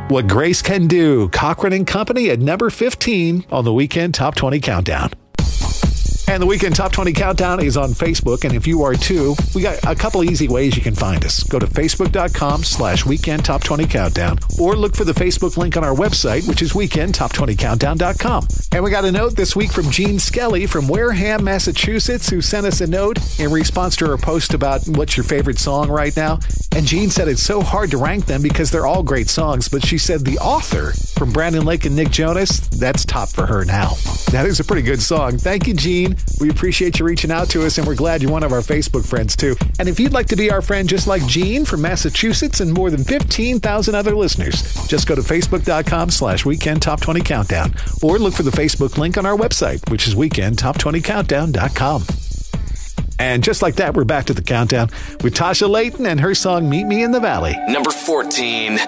What Grace Can Do, Cochran and Company at number 15 on the Weekend Top 20 Countdown. And the Weekend Top 20 Countdown is on Facebook, and if you are too, we got a couple of easy ways you can find us. Go to facebook.com/Weekend Top 20 Countdown, or look for the Facebook link on our website, which is weekendtop20countdown.com. And we got a note this week from Jean Skelly from Wareham, Massachusetts, who sent us a note in response to her post about what's your favorite song right now. And Jean said it's so hard to rank them because they're all great songs, but she said The Author from Brandon Lake and Nick Jonas, that's top for her now. That is a pretty good song. Thank you, Jean. We appreciate you reaching out to us, and we're glad you're one of our Facebook friends, too. And if you'd like to be our friend just like Jean from Massachusetts and more than 15,000 other listeners, just go to facebook.com/Weekend Top 20 Countdown, or look for the Facebook link on our website, which is weekendtop20countdown.com. And just like that, we're back to the countdown with Tasha Layton and her song Meet Me in the Valley. Number 14.